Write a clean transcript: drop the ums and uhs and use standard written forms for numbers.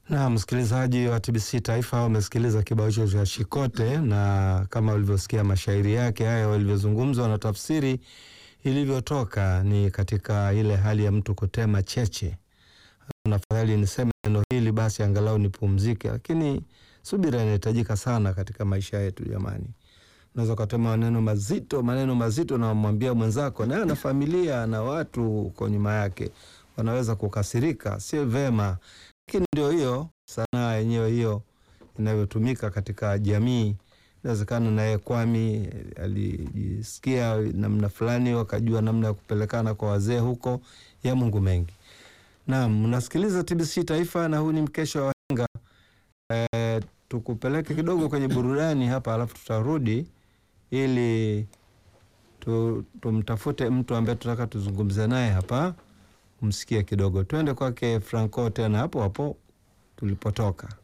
Na msikilizaji wa TBC Taifa umesikiliza kibao hicho cha Shikote, na kama ulivyosikia mashairi yake haya walivyozungumzwa na tafsiri ilivyotoka ni katika ile hali ya mtu kutema cheche. Nafadhali niseme neno hili basi angalau nipumzike, lakini subira inahitajika sana katika maisha yetu jamani. Unaweza kutema maneno mazito na kumwambia mwenzako na ana familia na watu kwa nyuma yake wanaweza kukasirika, sio vema. Lakini ndio hiyo sanaa yenyewe hiyo inayotumika katika jamii. Inawezekana naye Kwami alijisikia namna fulani, wakajua namna ya kupelekana kwa wazee huko, ya Mungu mengi. Naam, mnasikiliza TBC Taifa na huu ni mkesha wa wahenga. Tukupeleke kidogo kwenye burudani hapa, alafu tutarudi ili tumtafute mtu ambaye tunataka tuzungumze naye hapa, umsikie kidogo. Twende kwake Franco tena hapo hapo tulipotoka.